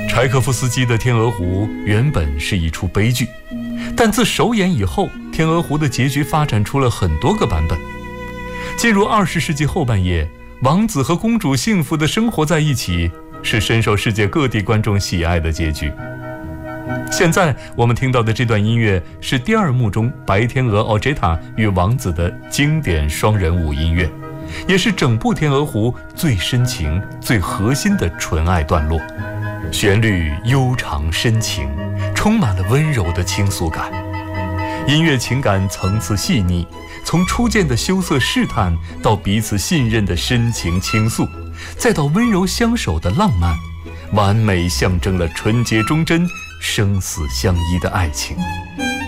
柴可夫斯基的《天鹅湖》原本是一出悲剧，但自首演以后，《天鹅湖》的结局发展出了很多个版本。进入20世纪后半叶，王子和公主幸福地生活在一起，是深受世界各地观众喜爱的结局。现在我们听到的这段音乐是第二幕中白天鹅奥杰塔与王子的经典双人舞音乐，也是整部《天鹅湖》最深情、最核心的纯爱段落。旋律悠长深情，充满了温柔的倾诉感。音乐情感层次细腻，从初见的羞涩试探，到彼此信任的深情倾诉，再到温柔相守的浪漫，完美象征了纯洁忠贞、生死相依的爱情。